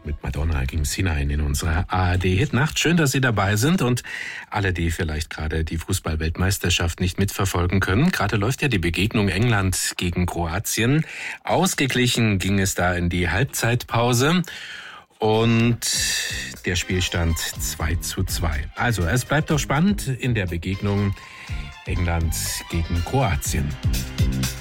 Mit Madonna ging's hinein in unsere ARD-Hitnacht. Schön, dass Sie dabei sind und alle, die vielleicht gerade die Fußball-Weltmeisterschaft nicht mitverfolgen können. Gerade läuft ja die Begegnung England gegen Kroatien. Ausgeglichen ging es da in die Halbzeitpause und der Spielstand 2:2. Also, es bleibt doch spannend in der Begegnung England gegen Kroatien.